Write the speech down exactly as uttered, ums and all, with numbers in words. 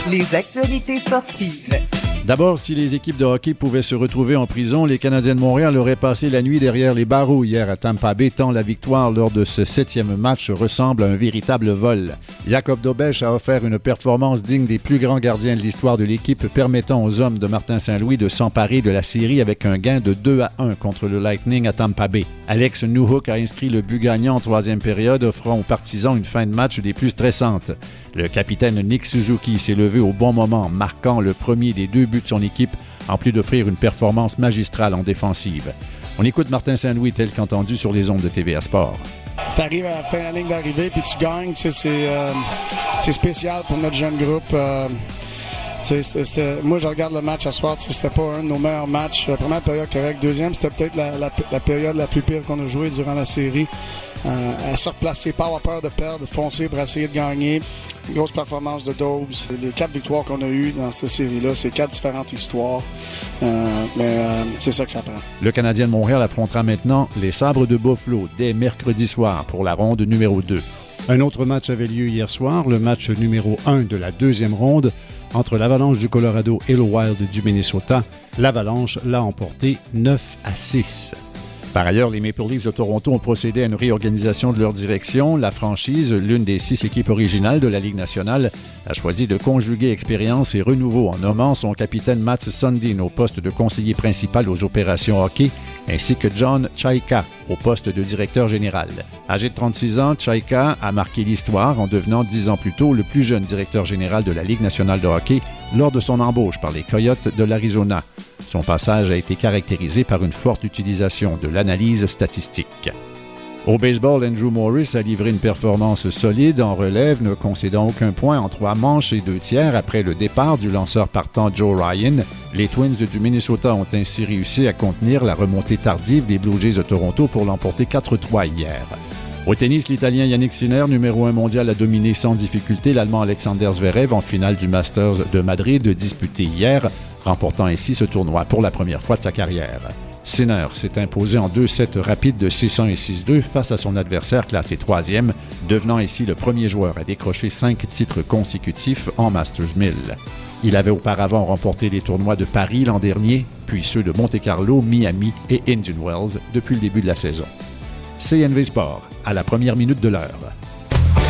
Les actualités sportives. D'abord, si les équipes de hockey pouvaient se retrouver en prison, les Canadiens de Montréal auraient passé la nuit derrière les barreaux hier à Tampa Bay, tant la victoire lors de ce septième match ressemble à un véritable vol. Jacob Dobeš a offert une performance digne des plus grands gardiens de l'histoire de l'équipe, permettant aux hommes de Martin Saint-Louis de s'emparer de la série avec un gain de deux à un contre le Lightning à Tampa Bay. Alex Newhook a inscrit le but gagnant en troisième période, offrant aux partisans une fin de match des plus stressantes. Le capitaine Nick Suzuki s'est levé au bon moment, marquant le premier des deux buts de son équipe, en plus d'offrir une performance magistrale en défensive. On écoute Martin Saint-Louis tel qu'entendu sur les ondes de T V A Sport. Tu arrives à la fin de la ligne d'arrivée puis tu gagnes, c'est, euh, c'est spécial pour notre jeune groupe. Euh, c'était, moi, je regarde le match à soir, c'était pas un de nos meilleurs matchs. La première période correcte, deuxième, c'était peut-être la, la, la période la plus pire qu'on a jouée durant la série. Euh, à se replacer, pas avoir peur de perdre, foncer pour essayer de gagner. Une grosse performance de Dobbs. Les quatre victoires qu'on a eues dans cette série-là, c'est quatre différentes histoires. Euh, mais euh, c'est ça que ça prend. Le Canadien de Montréal affrontera maintenant les Sabres de Buffalo dès mercredi soir pour la ronde numéro deux. Un autre match avait lieu hier soir, le match numéro un de la deuxième ronde entre l'Avalanche du Colorado et le Wild du Minnesota. L'Avalanche l'a emporté neuf à six. Par ailleurs, les Maple Leafs de Toronto ont procédé à une réorganisation de leur direction. La franchise, l'une des six équipes originales de la Ligue nationale, a choisi de conjuguer expérience et renouveau en nommant son capitaine Mats Sundin au poste de conseiller principal aux opérations hockey, ainsi que John Chayka au poste de directeur général. Âgé de trente-six ans, Chayka a marqué l'histoire en devenant dix ans plus tôt le plus jeune directeur général de la Ligue nationale de hockey lors de son embauche par les Coyotes de l'Arizona. Son passage a été caractérisé par une forte utilisation de l'analyse statistique. Au baseball, Andrew Morris a livré une performance solide en relève, ne concédant aucun point en trois manches et deux tiers après le départ du lanceur partant Joe Ryan. Les Twins du Minnesota ont ainsi réussi à contenir la remontée tardive des Blue Jays de Toronto pour l'emporter quatre trois hier. Au tennis, l'Italien Yannick Sinner, numéro un mondial, a dominé sans difficulté l'Allemand Alexander Zverev en finale du Masters de Madrid disputé hier, remportant ainsi ce tournoi pour la première fois de sa carrière. Sinner s'est imposé en deux sets rapides de six un et six deux face à son adversaire classé troisième, devenant ainsi le premier joueur à décrocher cinq titres consécutifs en Masters mille. Il avait auparavant remporté les tournois de Paris l'an dernier, puis ceux de Monte-Carlo, Miami et Indian Wells depuis le début de la saison. C N V Sport, à la première minute de l'heure.